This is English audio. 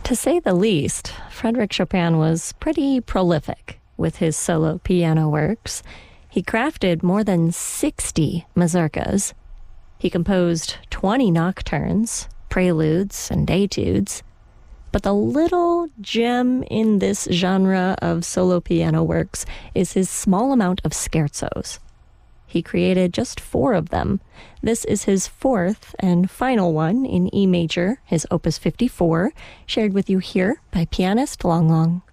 To say the least, Frédéric Chopin was pretty prolific with his solo piano works. He crafted more than 60 mazurkas. He composed 20 nocturnes, preludes, and etudes. But the little gem in this genre of solo piano works is his small amount of scherzos. He created just 4 of them. This is his 4th and final one in E major, his Opus 54, shared with you here by pianist Long Long.